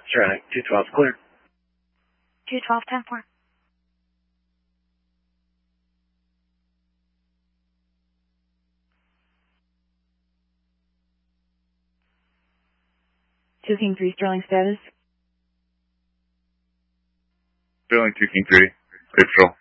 Ceramic 212 clear. 212, 10-4. Two King 3 Sterling status. Sterling 2 King 3. Clear patrol.